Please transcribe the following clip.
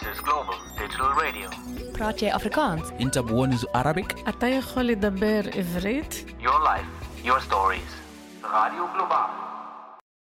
is Global Digital Radio. praat jy Afrikaans? انت بونز Arabic. אתה יכול לדבר עברית? Your life, your stories. Radio Global.